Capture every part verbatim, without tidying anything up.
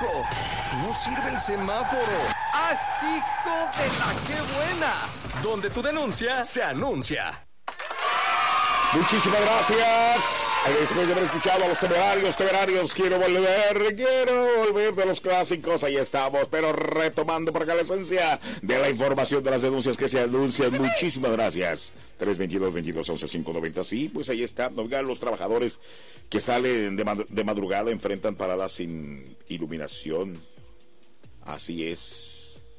hijo! ¡No sirve el semáforo! ¡Ah, hijo de la qué buena! Donde tu denuncia se anuncia. Muchísimas gracias. Después de haber escuchado a los temerarios, temerarios, quiero volver, quiero volver de los clásicos. Ahí estamos, pero retomando por acá la esencia de la información de las denuncias que se anuncian. Muchísimas gracias. tres veintidós, veintidós, once, quinientos noventa. Sí, pues ahí está. Oigan, los trabajadores que salen de, mad- de madrugada enfrentan paradas sin iluminación. Así es.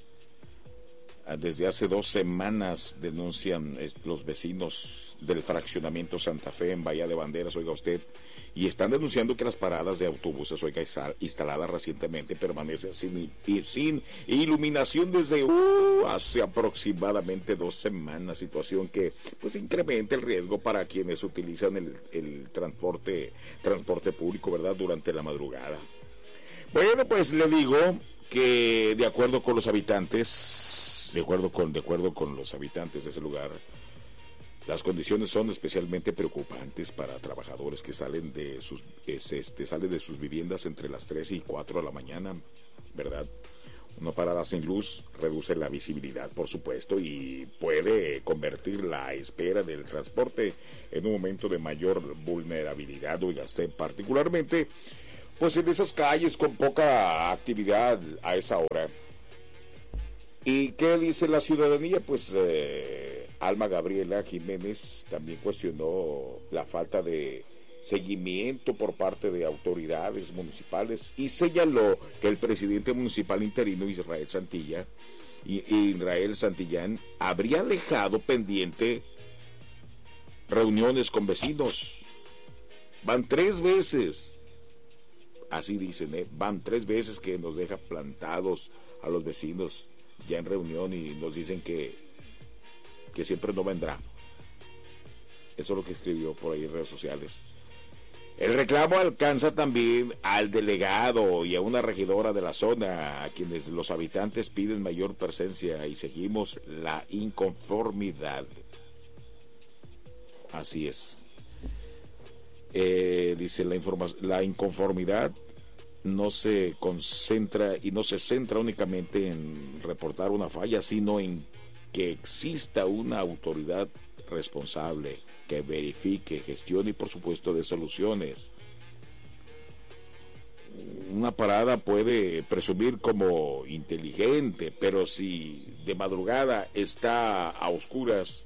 Desde hace dos semanas denuncian los vecinos del fraccionamiento Santa Fe en Bahía de Banderas, oiga usted, y están denunciando que las paradas de autobuses, oiga, instaladas recientemente, permanecen sin, sin iluminación desde uh, hace aproximadamente dos semanas, situación que pues incrementa el riesgo para quienes utilizan el, el transporte, transporte público, ¿verdad?, durante la madrugada. Bueno, pues le digo que de acuerdo con los habitantes, de acuerdo con, de acuerdo con los habitantes de ese lugar, las condiciones son especialmente preocupantes para trabajadores que salen de sus, es, este, salen de sus viviendas entre las tres y cuatro de la mañana, ¿verdad? Una parada sin luz reduce la visibilidad, por supuesto, y puede convertir la espera del transporte en un momento de mayor vulnerabilidad, oiga usted, particularmente pues en esas calles con poca actividad a esa hora. ¿Y qué dice la ciudadanía? Pues eh, Alma Gabriela Jiménez también cuestionó la falta de seguimiento por parte de autoridades municipales y señaló que el presidente municipal interino Israel Santilla y, y Israel Santillán habría dejado pendiente reuniones con vecinos. Van tres veces. Así dicen, ¿eh? Van tres veces que nos deja plantados a los vecinos ya en reunión y nos dicen que, que siempre no vendrá. Eso es lo que escribió por ahí en redes sociales. El reclamo alcanza también al delegado y a una regidora de la zona, a quienes los habitantes piden mayor presencia y seguimos la inconformidad. Así es. Eh, dice la informa- la inconformidad no se concentra y no se centra únicamente en reportar una falla, sino en que exista una autoridad responsable que verifique, gestione y por supuesto dé soluciones. Una parada puede presumir como inteligente, pero si de madrugada está a oscuras,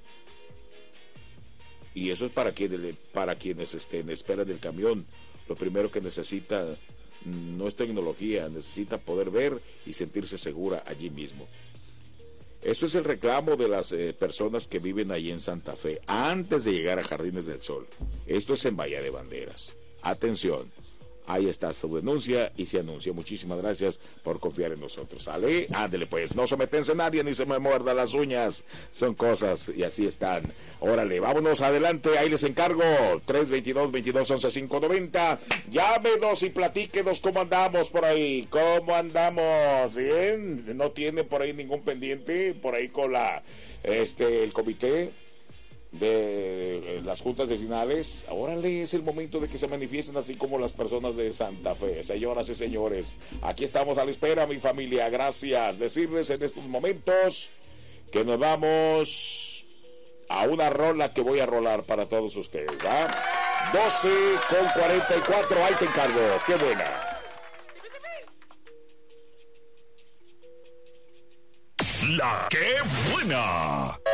y eso es para quienes, para quienes estén en espera del camión, lo primero que necesita no es tecnología, necesita poder ver y sentirse segura allí mismo. Eso es el reclamo de las eh, personas que viven ahí en Santa Fe, antes de llegar a Jardines del Sol. Esto es en Bahía de Banderas. Atención, ahí está su denuncia y se anuncia. Muchísimas gracias por confiar en nosotros. ¿Sale? Ándele pues, no sometense a nadie ni se me muerda las uñas. Son cosas y así están. Órale, vámonos adelante, ahí les encargo. tres veintidós, veintidós, once, quinientos noventa. Llámenos y platíquenos cómo andamos por ahí. ¿Cómo andamos? ¿Bien? ¿No tienen por ahí ningún pendiente? Por ahí con la, este, el comité de las juntas vecinales. Órale, es el momento de que se manifiesten así como las personas de Santa Fe. Señoras y señores, aquí estamos a la espera, mi familia. Gracias. Decirles en estos momentos que nos vamos a una rola que voy a rolar para todos ustedes, ¿va? doce con cuarenta y cuatro, ahí te encargo. ¡Qué buena! La que buena.